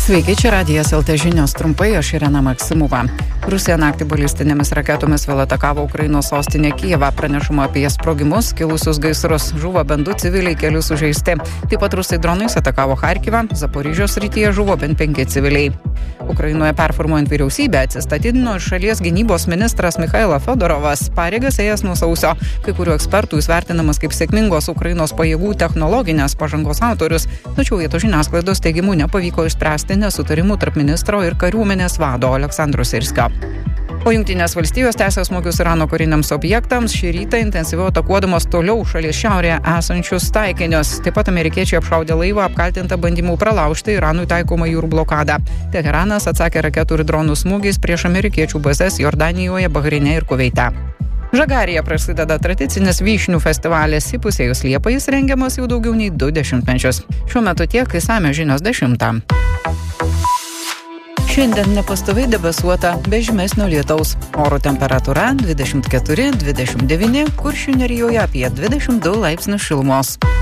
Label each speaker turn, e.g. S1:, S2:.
S1: Sveiki, čia Radijas LT žinios trumpai, aš Irena Maksimova. Rusija naktį balistinėmis raketomis vėl atakavo Ukrainos sostinę Kijevą, pranešama apie sprogimus, kilusius gaisrus, žuvo bent 2 civiliai, keli sužeisti. Taip pat rusai dronais atakavo Charkivą, Zaporižės srityje žuvo bent 5 civiliai. Ukrainoje performuojant vyriausybę atsistatydino ir šalies gynybos ministras Michailas Fedorovas, pareigas ėjęs nuo sausio. Kai kurių ekspertų jis vertinamas kaip sėkmingos Ukrainos pajėgų technologinės pažangos autorius, tačiau vietos žiniasklaidos teigimu nepavyko išspręsti nesutarimų tarp ministro ir kariuomenės vado Aleksandro Sirskio. O Jungtinės valstijos tęsia smūgius Irano kariniams objektams, šį rytą intensyviau atakuodamos toliau šalies šiaurėje esančius taikinius. Taip pat amerikiečiai apšaudė laivą apkaltintą bandymu pralaužti Iranui taikomą jūrų blokadą. Teheranas atsakė raketų ir dronų smūgiais prieš amerikiečių bazes Jordanijoje, Bahreine ir Kuveite. Žagarėje prasideda tradicinis vyšnių festivalis, įpusėjus Liepai jis rengiamas jau daugiau nei 2 dešimtmečius. Šiuo metu tiek, išsamios žinios 10. Šiandien nepastoviai debesuota, be žymesnio lietaus. Oro temperatūra 24-29, Kuršių nerijoje apie 22 laipsnius šilumos.